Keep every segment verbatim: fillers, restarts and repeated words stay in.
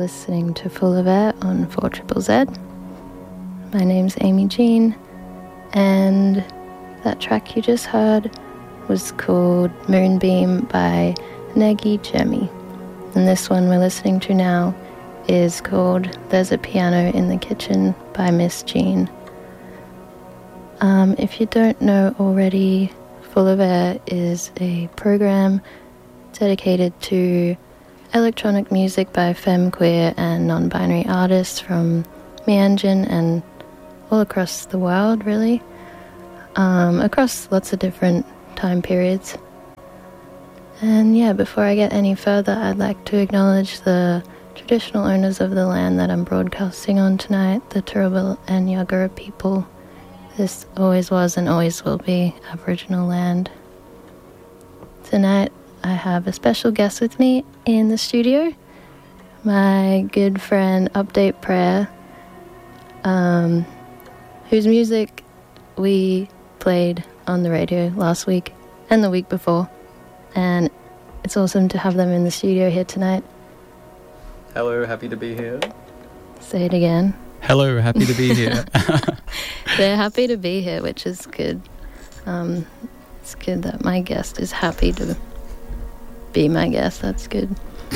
listening to Full of Air on four Z Z. My name's Amy Jean, and that track you just heard was called Moonbeam by Negi Jemi. And this one we're listening to now is called There's a Piano in the Kitchen by Miss Jean. Um, if you don't know already, Full of Air is a program dedicated to electronic music by femme, queer and non-binary artists from Mianjin and all across the world, really, um, across lots of different time periods. And yeah, before I get any further, I'd like to acknowledge the traditional owners of the land that I'm broadcasting on tonight, the Turrbal and Yagara people. This always was and always will be Aboriginal land. Tonight I have a special guest with me in the studio, my good friend Update Prayer, um, whose music we played on the radio last week and the week before, and it's awesome to have them in the studio here tonight. Hello, happy to be here. Say it again. Hello, happy to be here. They're happy to be here, which is good. Um, it's good that my guest is happy to be my guest. That's good.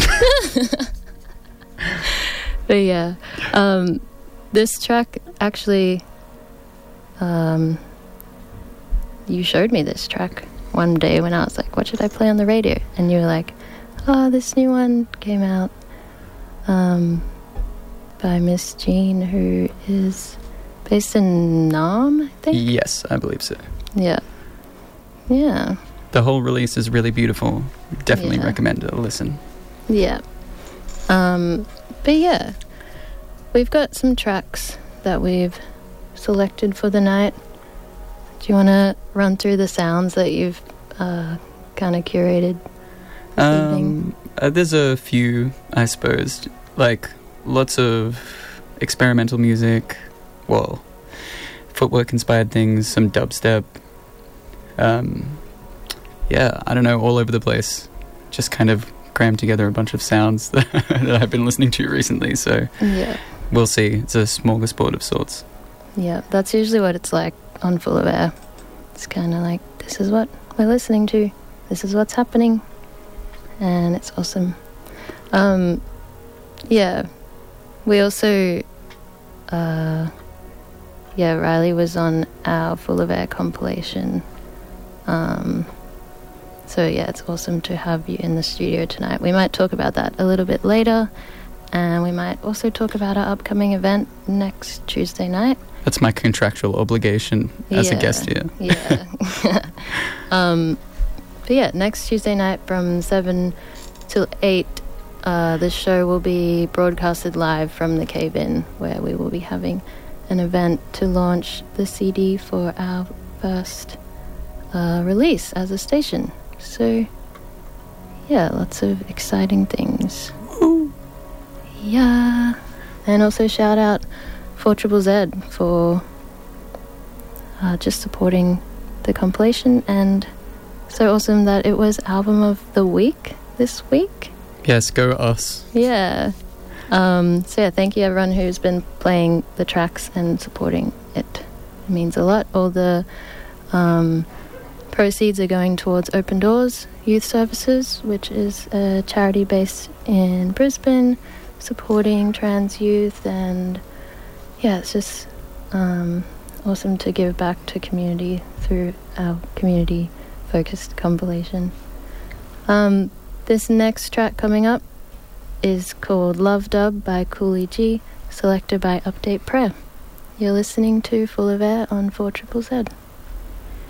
But yeah, um, this track actually, um, you showed me this track one day when I was like, what should I play on the radio? And you were like, oh, this new one came out um, by Miss Jean, who is based in Nam, I think? Yes, I believe so. Yeah. Yeah. The whole release is really beautiful. Definitely Yeah. recommend a listen. Yeah. Um, but yeah, we've got some tracks that we've selected for the night. Do you want to run through the sounds that you've uh, kind of curated this Um, evening? uh, there's a few, I suppose, like lots of experimental music, well, footwork-inspired things, some dubstep. Um, yeah, I don't know, all over the place. Just kind of crammed together a bunch of sounds that, that I've been listening to recently, so Yeah. we'll see. It's a smorgasbord of sorts. Yeah, that's usually what it's like on Full of Air. It's kind of like, this is what we're listening to, this is what's happening, and it's awesome. Um, yeah, we also, uh, yeah, Riley was on our Full of Air compilation. Um, so yeah, it's awesome to have you in the studio tonight. We might talk about that a little bit later, and we might also talk about our upcoming event next Tuesday night. That's my contractual obligation as Yeah, a guest here. Yeah. um, but yeah, next Tuesday night from seven till eight, uh, the show will be broadcasted live from the Cave-In, where we will be having an event to launch the C D for our first uh, release as a station. So, yeah, lots of exciting things. Ooh. Yeah. And also shout out four Z Z for uh, just supporting the compilation, and so awesome that it was album of the week this week. Yes, go us. Yeah. Um, so yeah, thank you everyone who's been playing the tracks and supporting it. It means a lot. All the um, proceeds are going towards Open Doors Youth Services, which is a charity based in Brisbane, supporting trans youth, and yeah, it's just um, awesome to give back to community through our community-focused compilation. Um, this next track coming up is called Love Dub by Coolie G, selected by Update Prayer. You're listening to Full of Air on four Z Z Z.